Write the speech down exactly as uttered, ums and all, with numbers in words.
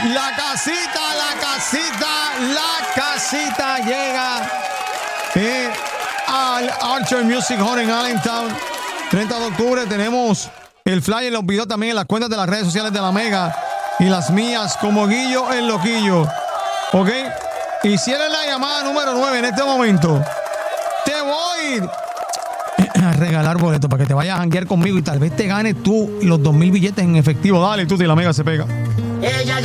La casita, la casita, la casita llega eh, al Archer Music Hall en Allentown. treinta de octubre tenemos el flyer, los videos también en las cuentas de las redes sociales de la Mega y las mías como Guillo el Loquillo. ¿Ok? Y si eres la llamada número nueve en este momento, te voy a regalar boletos para que te vayas a janguear conmigo y tal vez te ganes tú los dos mil billetes en efectivo. Dale, tú y la Mega se pega. Ella